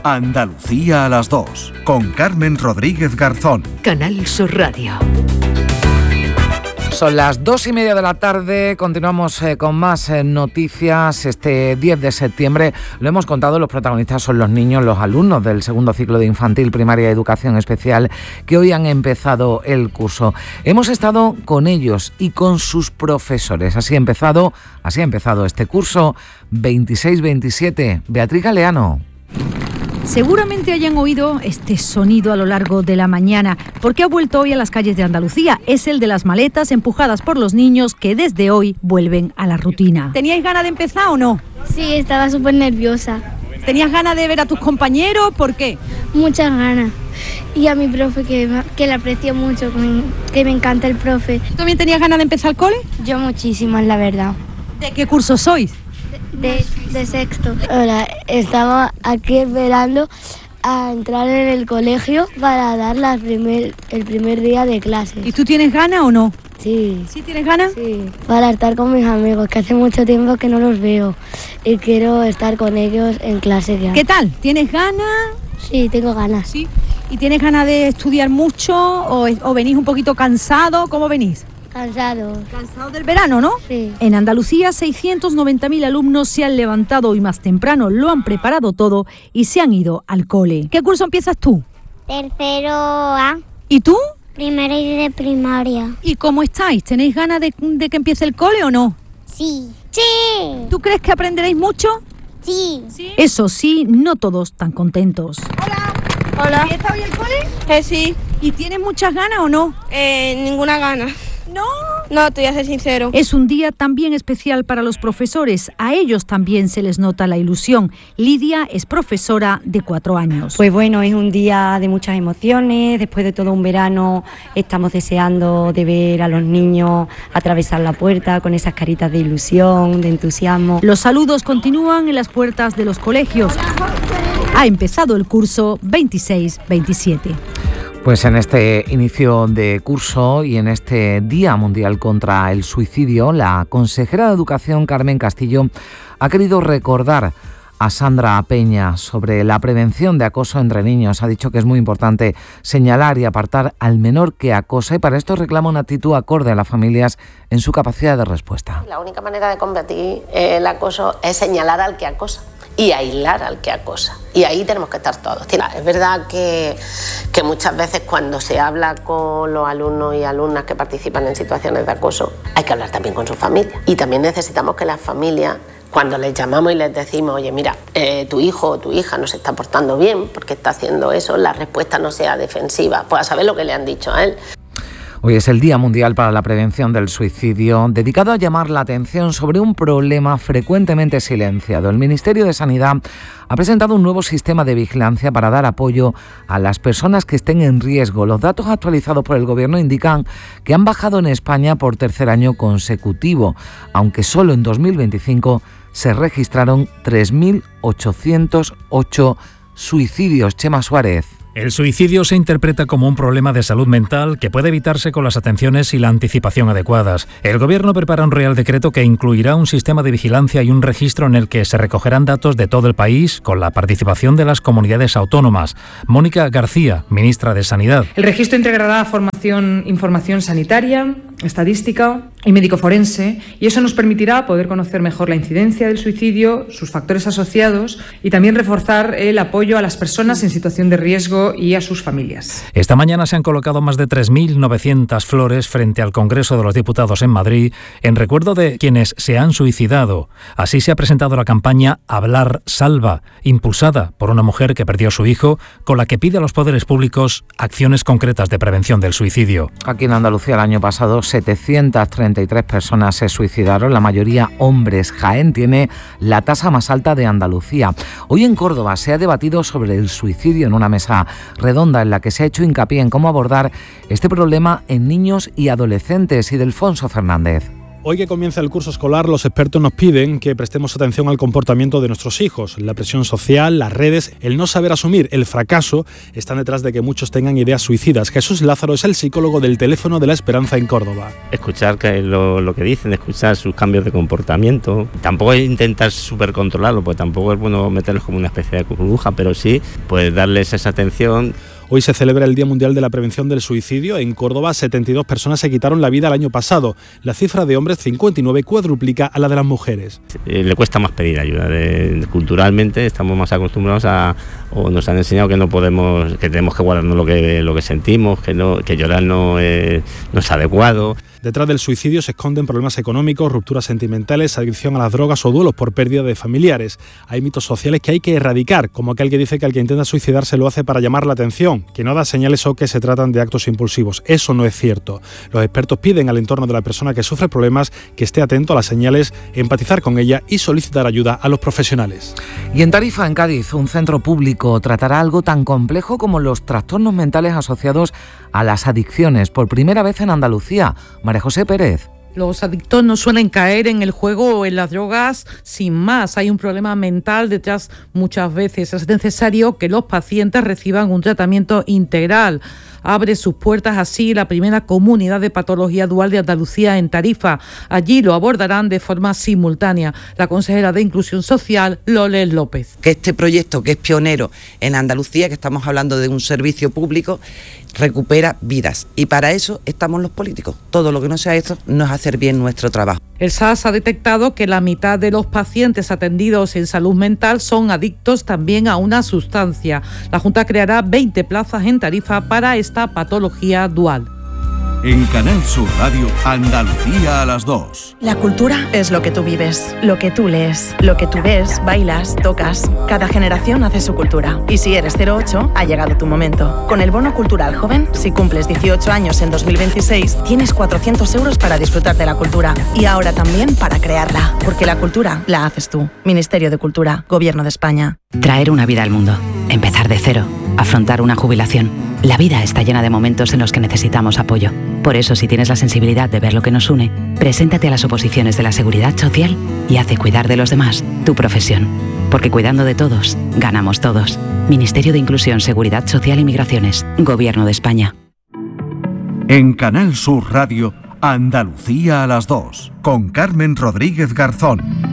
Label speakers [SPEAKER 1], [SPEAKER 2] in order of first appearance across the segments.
[SPEAKER 1] Andalucía a las 2, con Carmen Rodríguez Garzón.
[SPEAKER 2] Canal Sur Radio.
[SPEAKER 3] Son las 2:30 de la tarde, continuamos con más noticias. Este 10 de septiembre, lo hemos contado, los protagonistas son los niños, los alumnos del segundo ciclo de infantil, primaria y educación especial, que hoy han empezado el curso. Hemos estado con ellos y con sus profesores. Así ha empezado este curso 26-27. Beatriz Galeano.
[SPEAKER 4] Seguramente hayan oído este sonido a lo largo de la mañana, porque ha vuelto hoy a las calles de Andalucía. Es el de las maletas empujadas por los niños que desde hoy vuelven a la rutina.
[SPEAKER 5] ¿Teníais ganas de empezar o no?
[SPEAKER 6] Sí, estaba súper nerviosa.
[SPEAKER 5] ¿Tenías ganas de ver a tus compañeros? ¿Por qué?
[SPEAKER 6] Muchas ganas. Y a mi profe, que le aprecio mucho, que me encanta el profe.
[SPEAKER 5] ¿Tú también tenías ganas de empezar el cole?
[SPEAKER 6] Yo muchísimas, la verdad.
[SPEAKER 5] ¿De qué curso sois?
[SPEAKER 6] De sexto.
[SPEAKER 7] Hola, estamos aquí esperando a entrar en el colegio para dar el primer día de clase.
[SPEAKER 5] ¿Y tú tienes ganas o no?
[SPEAKER 7] Sí.
[SPEAKER 5] ¿Sí tienes ganas?
[SPEAKER 7] Sí, para estar con mis amigos, que hace mucho tiempo que no los veo y quiero estar con ellos en clase ya.
[SPEAKER 5] ¿Qué tal? ¿Tienes ganas?
[SPEAKER 7] Sí, tengo ganas.
[SPEAKER 5] ¿Sí? ¿Y tienes ganas de estudiar mucho o venís un poquito cansado? ¿Cómo venís?
[SPEAKER 7] Cansado
[SPEAKER 5] del verano, ¿no?
[SPEAKER 7] Sí.
[SPEAKER 4] En Andalucía, 690.000 alumnos se han levantado hoy más temprano, lo han preparado todo y se han ido al cole.
[SPEAKER 5] ¿Qué curso empiezas tú?
[SPEAKER 7] Tercero A.
[SPEAKER 5] ¿Y tú?
[SPEAKER 7] Primero y de primaria.
[SPEAKER 5] ¿Y cómo estáis? ¿Tenéis ganas de que empiece el cole o no?
[SPEAKER 7] Sí. Sí.
[SPEAKER 5] ¿Tú crees que aprenderéis mucho?
[SPEAKER 7] Sí.
[SPEAKER 5] ¿Sí?
[SPEAKER 4] Eso sí, no todos tan contentos.
[SPEAKER 6] Hola.
[SPEAKER 5] ¿Y está hoy el cole?
[SPEAKER 6] Sí.
[SPEAKER 5] ¿Y tienes muchas ganas o no?
[SPEAKER 6] Ninguna gana. No, te voy a ser sincero.
[SPEAKER 4] Es un día también especial para los profesores. A ellos también se les nota la ilusión. Lidia es profesora de 4 años.
[SPEAKER 8] Pues bueno, es un día de muchas emociones. Después de todo un verano estamos deseando de ver a los niños atravesar la puerta con esas caritas de ilusión, de entusiasmo.
[SPEAKER 4] Los saludos continúan en las puertas de los colegios. Ha empezado el curso 26-27.
[SPEAKER 3] Pues en este inicio de curso y en este Día Mundial contra el Suicidio, la consejera de Educación, Carmen Castillo, ha querido recordar a Sandra Peña sobre la prevención de acoso entre niños. Ha dicho que es muy importante señalar y apartar al menor que acosa y para esto reclama una actitud acorde a las familias en su capacidad de respuesta.
[SPEAKER 9] La única manera de combatir el acoso es señalar al que acosa y aislar al que acosa. Y ahí tenemos que estar todos. Es verdad que muchas veces cuando se habla con los alumnos y alumnas que participan en situaciones de acoso, hay que hablar también con su familia. Y también necesitamos que las familias, cuando les llamamos y les decimos, oye, mira, tu hijo o tu hija no se está portando bien porque está haciendo eso, la respuesta no sea defensiva, pues a saber lo que le han dicho a él.
[SPEAKER 3] Hoy es el Día Mundial para la Prevención del Suicidio, dedicado a llamar la atención sobre un problema frecuentemente silenciado. El Ministerio de Sanidad ha presentado un nuevo sistema de vigilancia para dar apoyo a las personas que estén en riesgo. Los datos actualizados por el Gobierno indican que han bajado en España por tercer año consecutivo, aunque solo en 2025 se registraron 3.808 suicidios. Chema Suárez.
[SPEAKER 10] El suicidio se interpreta como un problema de salud mental que puede evitarse con las atenciones y la anticipación adecuadas. El Gobierno prepara un Real Decreto que incluirá un sistema de vigilancia y un registro en el que se recogerán datos de todo el país con la participación de las comunidades autónomas. Mónica García, ministra de Sanidad.
[SPEAKER 11] El registro integrará información sanitaria, estadística y médico forense, y eso nos permitirá poder conocer mejor la incidencia del suicidio, sus factores asociados y también reforzar el apoyo a las personas en situación de riesgo y a sus familias.
[SPEAKER 10] Esta mañana se han colocado más de 3.900 flores frente al Congreso de los Diputados en Madrid en recuerdo de quienes se han suicidado. Así se ha presentado la campaña Hablar Salva, impulsada por una mujer que perdió a su hijo, con la que pide a los poderes públicos acciones concretas de prevención del suicidio.
[SPEAKER 3] Aquí en Andalucía el año pasado 733 personas se suicidaron, la mayoría hombres. Jaén tiene la tasa más alta de Andalucía. Hoy en Córdoba se ha debatido sobre el suicidio en una mesa redonda en la que se ha hecho hincapié en cómo abordar este problema en niños y adolescentes. Y Delfonso Fernández.
[SPEAKER 2] Hoy que comienza el curso escolar, los expertos nos piden que prestemos atención al comportamiento de nuestros hijos. La presión social, las redes, el no saber asumir el fracaso están detrás de que muchos tengan ideas suicidas. Jesús Lázaro es el psicólogo del Teléfono de la Esperanza en Córdoba.
[SPEAKER 12] Escuchar lo que dicen, escuchar sus cambios de comportamiento. Tampoco es intentar súper controlarlo, porque tampoco es bueno meterlos como una especie de burbuja, pero sí pues darles esa atención.
[SPEAKER 2] Hoy se celebra el Día Mundial de la Prevención del Suicidio. En Córdoba, 72 personas se quitaron la vida el año pasado. La cifra de hombres, 59, cuadruplica a la de las mujeres.
[SPEAKER 12] Le cuesta más pedir ayuda. Culturalmente estamos más acostumbrados o nos han enseñado que no podemos, que tenemos que guardarnos lo que sentimos, que llorar no es adecuado.
[SPEAKER 2] Detrás del suicidio se esconden problemas económicos, rupturas sentimentales, adicción a las drogas o duelos por pérdida de familiares. Hay mitos sociales que hay que erradicar, como aquel que dice que el que intenta suicidarse lo hace para llamar la atención, que no da señales o que se tratan de actos impulsivos. Eso no es cierto. Los expertos piden al entorno de la persona que sufre problemas que esté atento a las señales, empatizar con ella y solicitar ayuda a los profesionales.
[SPEAKER 3] Y en Tarifa, en Cádiz, un centro público tratará algo tan complejo como los trastornos mentales asociados a las adicciones, por primera vez en Andalucía. María José Pérez.
[SPEAKER 13] Los adictos no suelen caer en el juego o en las drogas sin más. Hay un problema mental detrás muchas veces. Es necesario que los pacientes reciban un tratamiento integral. Abre sus puertas así la primera comunidad de patología dual de Andalucía en Tarifa. Allí lo abordarán de forma simultánea la consejera de Inclusión Social, Loles López.
[SPEAKER 14] Que este proyecto, que es pionero en Andalucía, que estamos hablando de un servicio público, recupera vidas. Y para eso estamos los políticos. Todo lo que no sea esto no es hacer bien nuestro trabajo.
[SPEAKER 13] El SAS ha detectado que la mitad de los pacientes atendidos en salud mental son adictos también a una sustancia. La Junta creará 20 plazas en Tarifa para esta patología dual.
[SPEAKER 1] En Canal Sur Radio, Andalucía a las 2.
[SPEAKER 15] La cultura es lo que tú vives, lo que tú lees, lo que tú ves, bailas, tocas. Cada generación hace su cultura. Y si eres 08, ha llegado tu momento. Con el Bono Cultural Joven, si cumples 18 años en 2026, tienes 400 euros para disfrutar de la cultura. Y ahora también para crearla. Porque la cultura la haces tú. Ministerio de Cultura, Gobierno de España.
[SPEAKER 16] Traer una vida al mundo. Empezar de cero. Afrontar una jubilación. La vida está llena de momentos en los que necesitamos apoyo. Por eso, si tienes la sensibilidad de ver lo que nos une, preséntate a las oposiciones de la Seguridad Social y haz de cuidar de los demás tu profesión. Porque cuidando de todos, ganamos todos. Ministerio de Inclusión, Seguridad Social y Migraciones. Gobierno de España.
[SPEAKER 1] En Canal Sur Radio, Andalucía a las 2, con Carmen Rodríguez Garzón.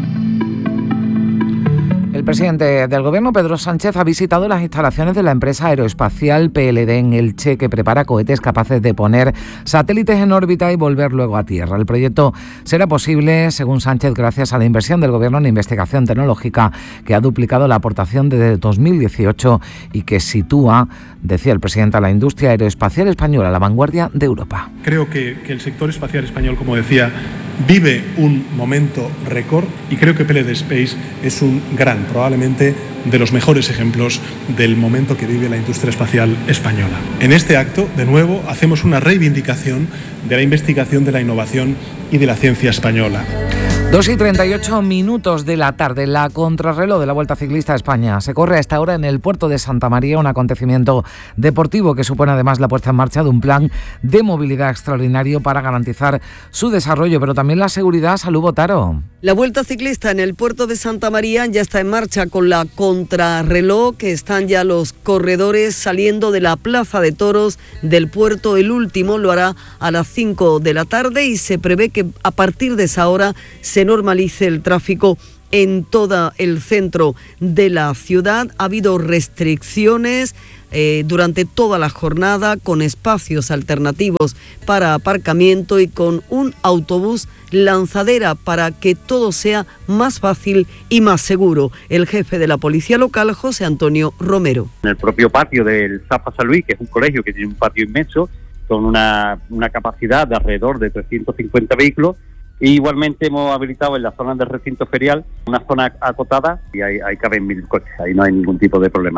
[SPEAKER 3] El presidente del Gobierno, Pedro Sánchez, ha visitado las instalaciones de la empresa aeroespacial PLD en Elche, que prepara cohetes capaces de poner satélites en órbita y volver luego a Tierra. El proyecto será posible, según Sánchez, gracias a la inversión del Gobierno en investigación tecnológica, que ha duplicado la aportación desde 2018 y que sitúa, decía el presidente, a la industria aeroespacial española a la vanguardia de Europa.
[SPEAKER 17] Creo que el sector espacial español, como decía, vive un momento récord y creo que PLD Space es un probablemente de los mejores ejemplos del momento que vive la industria espacial española. En este acto, de nuevo, hacemos una reivindicación de la investigación, de la innovación y de la ciencia española.
[SPEAKER 3] 2:38 de la tarde, la contrarreloj de la Vuelta Ciclista a España. Se corre a esta hora en el puerto de Santa María, un acontecimiento deportivo que supone además la puesta en marcha de un plan de movilidad extraordinario para garantizar su desarrollo, pero también la seguridad. Salud, Botaro.
[SPEAKER 18] La Vuelta Ciclista en el puerto de Santa María ya está en marcha con la contrarreloj, que están ya los corredores saliendo de la Plaza de Toros del puerto. El último lo hará a las 5 de la tarde y se prevé que a partir de esa hora se normalice el tráfico en todo el centro de la ciudad. Ha habido restricciones durante toda la jornada, con espacios alternativos para aparcamiento y con un autobús lanzadera para que todo sea más fácil y más seguro. El jefe de la policía local, José Antonio Romero.
[SPEAKER 19] En el propio patio del Zafa San Luis, que es un colegio que tiene un patio inmenso, con una capacidad de alrededor de 350 vehículos, y igualmente hemos habilitado en la zona del recinto ferial una zona acotada y ahí caben 1000 coches, ahí no hay ningún tipo de problema.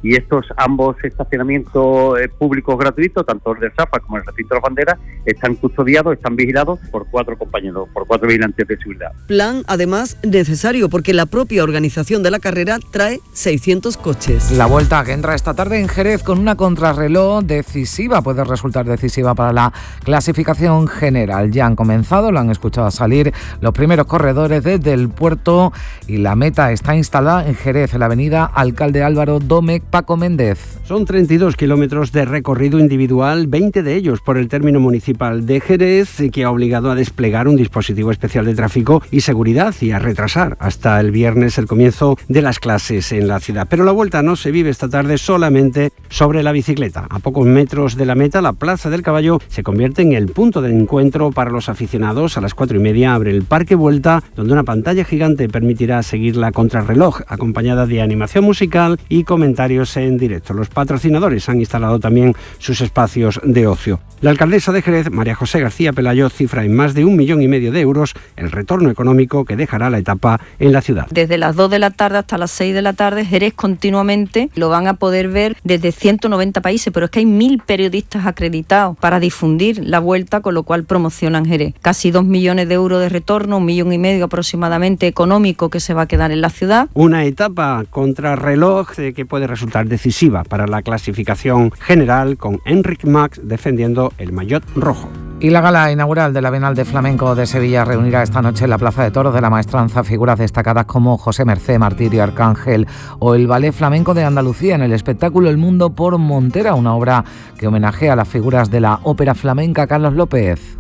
[SPEAKER 19] y estos ambos estacionamientos públicos gratuitos, tanto el del Safa como el recinto de las banderas, están custodiados, están vigilados por 4 compañeros, por 4 vigilantes de seguridad.
[SPEAKER 18] Plan, además, necesario porque la propia organización de la carrera trae 600 coches.
[SPEAKER 3] La vuelta que entra esta tarde en Jerez con una contrarreloj decisiva, puede resultar decisiva para la clasificación general. Ya han comenzado, lo han escuchado salir los primeros corredores desde el puerto y la meta está instalada en Jerez, en la avenida Alcalde Álvaro Domecq Paco Méndez.
[SPEAKER 20] Son 32 kilómetros de recorrido individual, 20 de ellos por el término municipal de Jerez, que ha obligado a desplegar un dispositivo especial de tráfico y seguridad y a retrasar hasta el viernes el comienzo de las clases en la ciudad. Pero la vuelta no se vive esta tarde solamente sobre la bicicleta. A pocos metros de la meta, la Plaza del Caballo se convierte en el punto de encuentro para los aficionados. A las 4:30 abre el Parque Vuelta, donde una pantalla gigante permitirá seguir la contrarreloj, acompañada de animación musical y comentarios en directo. Los patrocinadores han instalado también sus espacios de ocio. La alcaldesa de Jerez, María José García Pelayo, cifra en más de 1,5 millones de euros el retorno económico que dejará la etapa en la ciudad.
[SPEAKER 21] Desde las 2 de la tarde hasta las 6 de la tarde, Jerez continuamente lo van a poder ver desde 190 países, pero es que hay 1.000 periodistas acreditados para difundir la vuelta, con lo cual promocionan Jerez. Casi 2 millones de euros de retorno, 1,5 millones aproximadamente económico que se va a quedar en la ciudad.
[SPEAKER 20] Una etapa contrarreloj que puede resultar decisiva para la clasificación general, con Enric Mas defendiendo el maillot rojo.
[SPEAKER 3] Y la gala inaugural de la Bienal de Flamenco de Sevilla reunirá esta noche en la Plaza de Toros de la Maestranza figuras destacadas como José Mercé, Martirio, Arcángel o el Ballet Flamenco de Andalucía en el espectáculo El Mundo por Montera, una obra que homenajea a las figuras de la ópera flamenca Carlos López.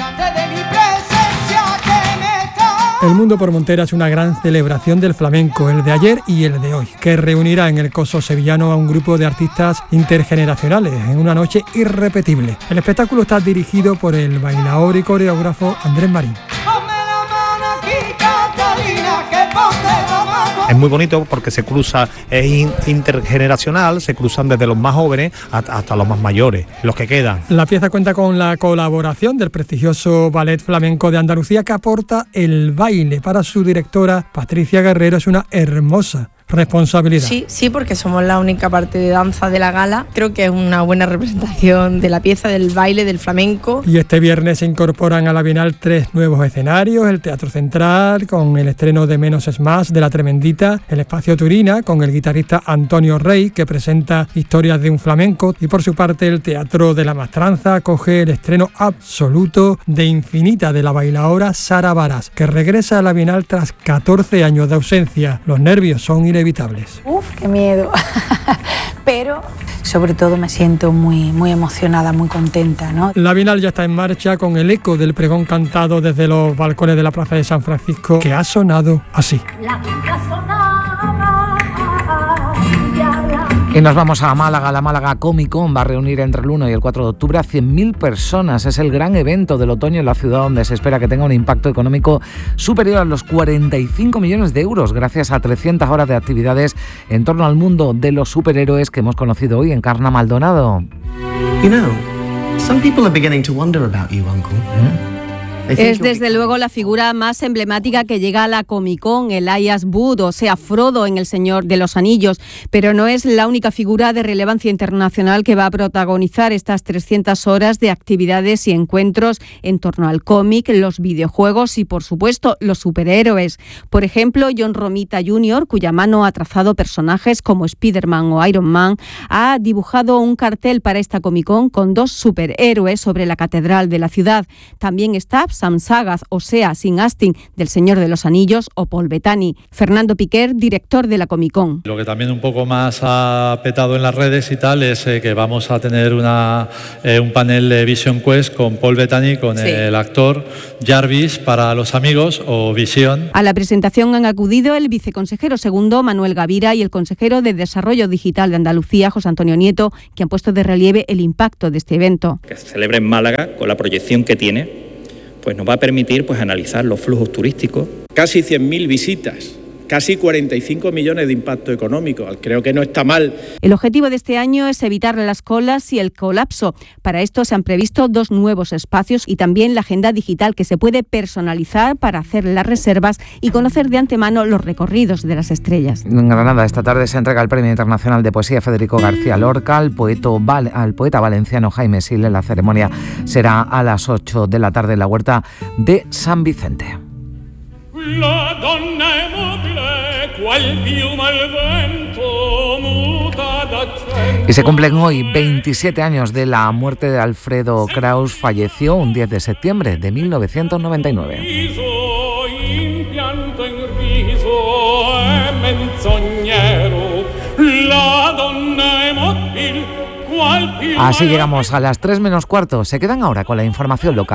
[SPEAKER 22] El Mundo por Montera es una gran celebración del flamenco, el de ayer y el de hoy, que reunirá en el Coso sevillano a un grupo de artistas intergeneracionales en una noche irrepetible. El espectáculo está dirigido por el bailaor y coreógrafo Andrés Marín.
[SPEAKER 23] Es muy bonito porque se cruza, es intergeneracional, se cruzan desde los más jóvenes hasta los más mayores, los que quedan.
[SPEAKER 22] La pieza cuenta con la colaboración del prestigioso Ballet Flamenco de Andalucía, que aporta el baile. Para su directora, Patricia Guerrero, es una hermosa responsabilidad.
[SPEAKER 24] Sí, porque somos la única parte de danza de la gala. Creo que es una buena representación de la pieza, del baile, del flamenco.
[SPEAKER 22] Y este viernes se incorporan a la Bienal 3 nuevos escenarios: el Teatro Central, con el estreno de Menos es Más, de La Tremendita; el Espacio Turina, con el guitarrista Antonio Rey, que presenta historias de un flamenco; y por su parte el Teatro de la Maestranza acoge el estreno absoluto de Infinita, de la bailaora Sara Varas, que regresa a la Bienal tras 14 años de ausencia. Los nervios son inevitables.
[SPEAKER 25] Qué miedo. Pero sobre todo me siento muy emocionada, muy contenta, ¿no?
[SPEAKER 22] La Bienal ya está en marcha, con el eco del pregón cantado desde los balcones de la Plaza de San Francisco, que ha sonado así.
[SPEAKER 3] Y nos vamos a Málaga. La Málaga Comic Con va a reunir entre el 1 y el 4 de octubre a 100.000 personas. Es el gran evento del otoño en la ciudad, donde se espera que tenga un impacto económico superior a los 45 millones de euros, gracias a 300 horas de actividades en torno al mundo de los superhéroes que hemos conocido hoy en Encarna Maldonado.
[SPEAKER 26] You know, some people are beginning to wonder about you, uncle.
[SPEAKER 27] Es desde luego la figura más emblemática que llega a la Comic Con, Elijah Wood, o sea, Frodo en El Señor de los Anillos, pero no es la única figura de relevancia internacional que va a protagonizar estas 300 horas de actividades y encuentros en torno al cómic, los videojuegos y, por supuesto, los superhéroes. Por ejemplo, John Romita Jr., cuya mano ha trazado personajes como Spider-Man o Iron Man, ha dibujado un cartel para esta Comic Con con 2 superhéroes sobre la catedral de la ciudad. También está Sam Sagaz, o sea, Sean Astin, del Señor de los Anillos, o Paul Bettany. Fernando Piquer, director de la Comic Con.
[SPEAKER 28] Lo que también un poco más ha petado en las redes y tal es que vamos a tener un panel de Vision Quest con Paul Bettany, con el actor Jarvis para los amigos, o Visión.
[SPEAKER 27] A la presentación han acudido el viceconsejero segundo, Manuel Gavira, y el consejero de Desarrollo Digital de Andalucía, José Antonio Nieto, que han puesto de relieve el impacto de este evento.
[SPEAKER 29] Que se celebra en Málaga, con la proyección que tiene, pues nos va a permitir analizar los flujos turísticos.
[SPEAKER 30] Casi 100.000 visitas
[SPEAKER 4] casi 45 millones de impacto económico. Creo que no está mal.
[SPEAKER 27] El objetivo de este año es evitar las colas y el colapso. Para esto se han previsto 2 nuevos espacios y también la agenda digital que se puede personalizar para hacer las reservas y conocer de antemano los recorridos de las estrellas.
[SPEAKER 3] En Granada esta tarde se entrega el Premio Internacional de Poesía Federico García Lorca al poeta valenciano Jaime Sile. La ceremonia será a las 8 de la tarde en la huerta de San Vicente.
[SPEAKER 5] La donna è mobile, qual piuma al vento, muta d'accento.
[SPEAKER 3] Y se cumplen hoy 27 años de la muerte de Alfredo Kraus. Falleció un 10 de septiembre de 1999.
[SPEAKER 5] Impianto in riso è menzognero, la donna è mobile, qual piuma.
[SPEAKER 3] Así llegamos a las 3 menos cuarto. Se quedan ahora con la información local.